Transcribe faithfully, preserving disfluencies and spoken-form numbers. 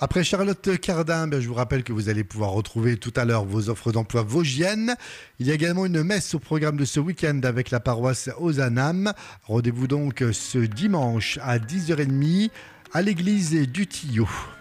Après Charlotte Cardin, ben, je vous rappelle que vous allez pouvoir retrouver tout à l'heure vos offres d'emploi vosgiennes. Il y a également une messe au programme de ce week-end avec la paroisse Ozanam. Rendez-vous donc ce dimanche à dix heures trente à l'église du Tillot.